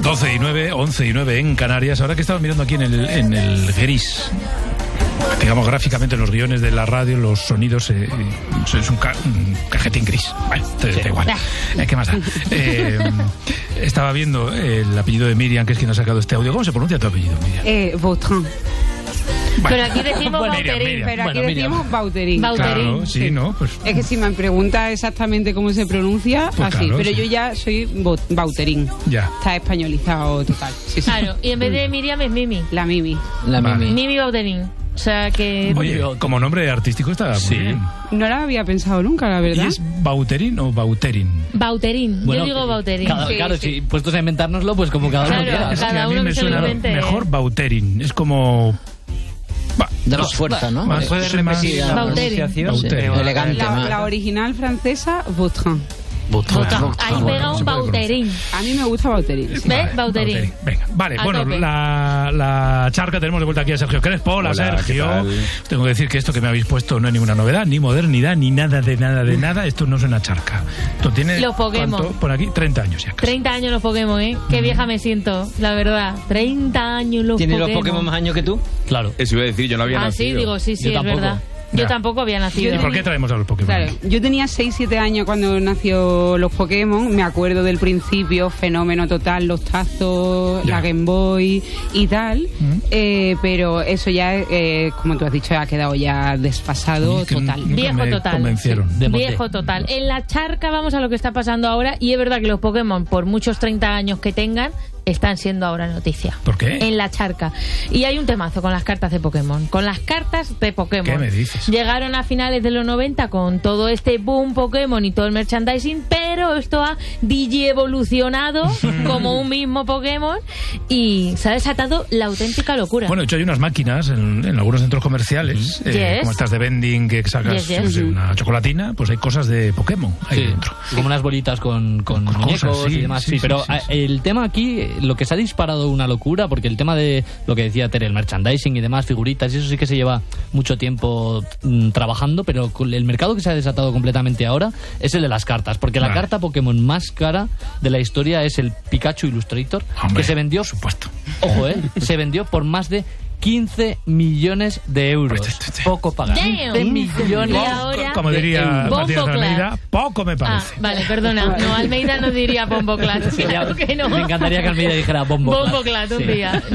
12:09, 11:09 en Canarias. Ahora que estaba mirando aquí en el gris, digamos gráficamente en los guiones de la radio, los sonidos es un cajetín gris. Bueno, entonces da igual. ¿Qué más da? Estaba viendo el apellido de Miriam, que es quien ha sacado este audio. ¿Cómo se pronuncia tu apellido, Miriam? Vautrin. Bueno, pero aquí decimos Bauterín. Pero aquí decimos Bauterín. Claro, sí, ¿no? Pues, es que si me pregunta exactamente cómo se pronuncia, pues así. claro, pero sí. yo ya soy Bauterín. Ya. Está españolizado total. Sí, sí. Claro, y en vez de Miriam es Mimi. La Mimi. Vale. Mimi Bauterín. O sea que... Oye, como nombre artístico está muy bien. No la había pensado nunca, la verdad. ¿Y es Bauterín o Bauterin? Bauterín. Bueno, yo digo Bauterín. Claro, si puestos a inventárnoslo, pues como cada uno Claro, quiera. Es que cada a mí uno me que se lo suena invente. mejor Bauterin. Es como... Da más fuerza, ¿no? Más- ¿Puedes soy más- repetir la Bauterin. pronunciación? Bauterin. Elegante. La original francesa, Vautrin. Ahí pega un Bauterín. A mí me gusta Bauterín. Sí. ¿Ves? Bauterín. Venga, vale, A bueno, tope. la charca, tenemos de vuelta aquí a Sergio Crespo. Hola, Sergio. ¿qué tal? Os tengo que decir que esto que me habéis puesto no es ninguna novedad, ni modernidad, ni nada de nada. Esto no es una charca. Esto tiene, Los Pokémon. ¿cuánto? Por aquí, 30 años ya. 30 años los Pokémon, ¿eh? Qué vieja me siento, la verdad. 30 años los ¿Tiene Pokémon. los Pokémon más años que tú? Claro. Eso iba a decir, yo no había Ah, nacido. sí, digo, sí, Yo es tampoco. verdad. Yo Ya. tampoco había nacido. ¿Y por qué traemos a los Pokémon? Claro, yo tenía 6-7 años cuando nació los Pokémon. Me acuerdo del principio, fenómeno total, los tazos, Ya. la Game Boy y tal. Pero eso ya, como tú has dicho, ha quedado ya desfasado Es que total. nunca Viejo me total. convencieron. De mote. Viejo total. En la charca vamos a lo que está pasando ahora y es verdad que los Pokémon, por muchos 30 años que tengan, están siendo ahora noticia. ¿Por qué? En la charca. Y hay un temazo con las cartas de Pokémon. Con las cartas de Pokémon. ¿Qué me dices? Llegaron a finales de los 90 con todo este boom Pokémon y todo el merchandising, pero esto ha digievolucionado como un mismo Pokémon y se ha desatado la auténtica locura. Bueno, de hecho hay unas máquinas en algunos centros comerciales, Yes. como estas de vending que sacas Yes, yes. una chocolatina, pues hay cosas de Pokémon ahí Sí, dentro. como unas bolitas con muñecos cosas, sí, y demás. sí, Sí, pero sí, sí. el tema aquí, lo que se ha disparado una locura, porque el tema de lo que decía Tere, el merchandising y demás, figuritas, y eso sí que se lleva mucho tiempo trabajando, pero con el mercado que se ha desatado completamente ahora es el de las cartas, porque la Vale. carta Pokémon más cara de la historia es el Pikachu Illustrator, Hombre, que se vendió, por supuesto. ojo, se vendió por más de 15 millones de euros. Poco pagar. Damn. 15 millones. Y ahora- Como diría Bombo Matías Class. Almeida, poco me Ah, parece. vale, perdona. No, Almeida no diría Bombo Class. Sí, ya, Claro que no. me encantaría que Almeida dijera bombo. Bombo Class, un Sí. día.